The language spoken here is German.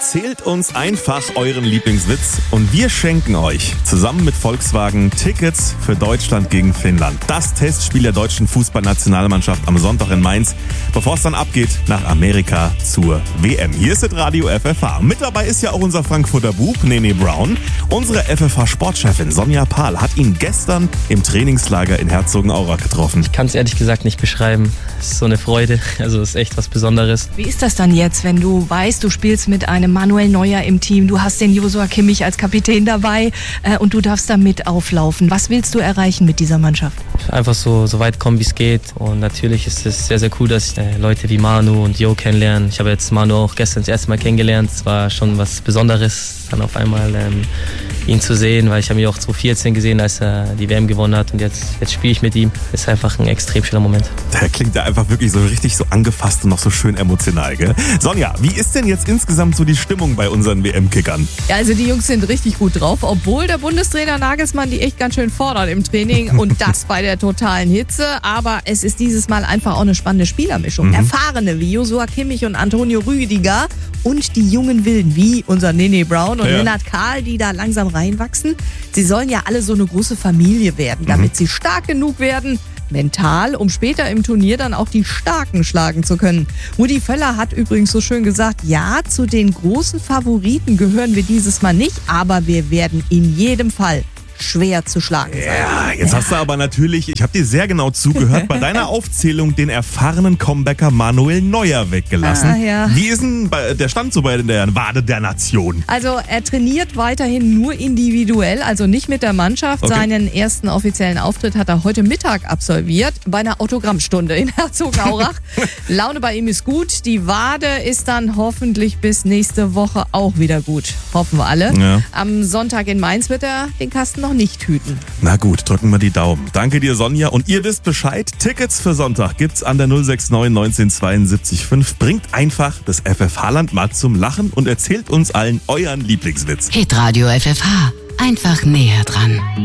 Erzählt uns einfach euren Lieblingswitz und wir schenken euch zusammen mit Volkswagen Tickets für Deutschland gegen Finnland. Das Testspiel der deutschen Fußballnationalmannschaft am Sonntag in Mainz, bevor es dann abgeht nach Amerika zur WM. Hier ist das Radio FFH. Mit dabei ist ja auch unser Frankfurter Bub, Nene Brown. Unsere FFH-Sportchefin Sonja Pahl hat ihn gestern im Trainingslager in Herzogenaurach getroffen. Ich kann es ehrlich gesagt nicht beschreiben. Es ist so eine Freude, also es ist echt was Besonderes. Wie ist das dann jetzt, wenn du weißt, du spielst mit einem Manuel Neuer im Team, du hast den Joshua Kimmich als Kapitän dabei und du darfst da mit auflaufen. Was willst du erreichen mit dieser Mannschaft? Einfach so weit kommen, wie es geht. Und natürlich ist es sehr, sehr cool, dass ich Leute wie Manu und Jo kennenlerne. Ich habe jetzt Manu auch gestern das erste Mal kennengelernt. Es war schon was Besonderes, dann auf einmal ihn zu sehen, weil ich habe ihn auch 2014 gesehen, als er die WM gewonnen hat und jetzt spiele ich mit ihm. Ist einfach ein extrem schöner Moment. Der klingt ja einfach wirklich so richtig so angefasst und noch so schön emotional, gell? Sonja, wie ist denn jetzt insgesamt so die Stimmung bei unseren WM-Kickern? Ja, also die Jungs sind richtig gut drauf, obwohl der Bundestrainer Nagelsmann die echt ganz schön fordert im Training und das bei der totalen Hitze. Aber es ist dieses Mal einfach auch eine spannende Spielermischung. Erfahrene wie Joshua Kimmich und Antonio Rüdiger und die jungen Wilden wie unser Nene Brown und Lennart Kahl, die da langsam reinwachsen. Sie sollen ja alle so eine große Familie werden, damit sie stark genug werden, mental, um später im Turnier dann auch die Starken schlagen zu können. Rudi Völler hat übrigens so schön gesagt, ja, zu den großen Favoriten gehören wir dieses Mal nicht, aber wir werden in jedem Fall schwer zu schlagen sein. Ja, jetzt hast du aber natürlich, ich habe dir sehr genau zugehört, bei deiner Aufzählung den erfahrenen Comebacker Manuel Neuer weggelassen. Wie ist denn der Stand so bei der Wade der Nation? Also er trainiert weiterhin nur individuell, also nicht mit der Mannschaft. Okay. Seinen ersten offiziellen Auftritt hat er heute Mittag absolviert, bei einer Autogrammstunde in Herzogenaurach. Laune bei ihm ist gut, die Wade ist dann hoffentlich bis nächste Woche auch wieder gut. Hoffen wir alle. Ja. Am Sonntag in Mainz wird er den Kasten noch nicht hüten. Na gut, drücken wir die Daumen. Danke dir, Sonja. Und ihr wisst Bescheid, Tickets für Sonntag gibt's an der 069 1972 5. Bringt einfach das FFH-Land mal zum Lachen und erzählt uns allen euren Lieblingswitz. Hitradio FFH. Einfach näher dran.